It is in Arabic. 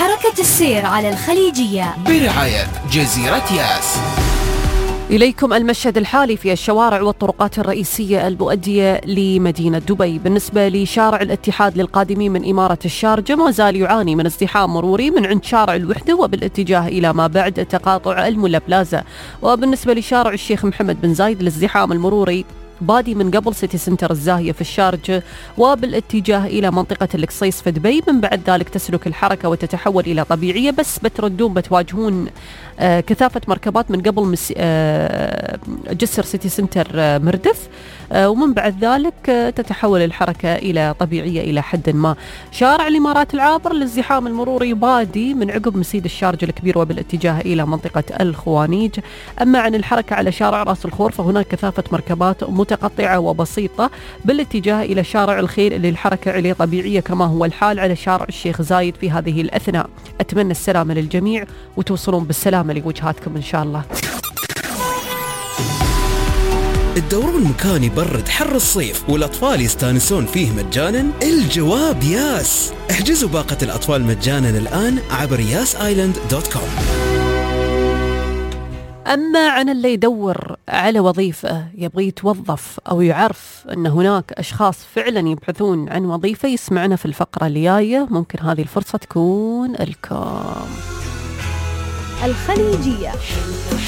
حركة السير على الخليجية برعاية جزيرة ياس. إليكم المشهد الحالي في الشوارع والطرقات الرئيسية المؤدية لمدينة دبي. بالنسبة لشارع الاتحاد للقادمين من إمارة الشارجة ما زال يعاني من ازدحام مروري من عند شارع الوحدة وبالاتجاه إلى ما بعد تقاطع الملا بلازا. وبالنسبة لشارع الشيخ محمد بن زايد الازدحام المروري بادي من قبل سيتي سنتر الزاهية في الشارجة وبالاتجاه إلى منطقة القصيص في دبي. من بعد ذلك تسلك الحركة وتتحول إلى طبيعية، بس بتردون بتواجهون كثافة مركبات من قبل جسر سيتي سنتر مردف، ومن بعد ذلك تتحول الحركة إلى طبيعية إلى حد ما. شارع الإمارات العابر الازدحام المروري بادي من عقب مسيد الشارجة الكبير وبالاتجاه إلى منطقة الخوانيج. أما عن الحركة على شارع رأس الخور فهناك كثافة مركبات متقطعة وبسيطة بالاتجاه إلى شارع الخيل اللي الحركة عليه طبيعية، كما هو الحال على شارع الشيخ زايد في هذه الأثناء. أتمنى السلامة للجميع وتوصلون بالسلامة لوجهاتكم إن شاء الله. الدورون مكان يبرد حر الصيف والأطفال يستانسون فيه مجانا؟ الجواب ياس. احجزوا باقة الأطفال مجانا الآن عبر yasisland.com. أما عن اللي يدور على وظيفة يبغي يتوظف أو يعرف أن هناك أشخاص فعلا يبحثون عن وظيفة، يسمعنا في الفقرة اللي جاية، ممكن هذه الفرصة تكون لكم. الخليجية.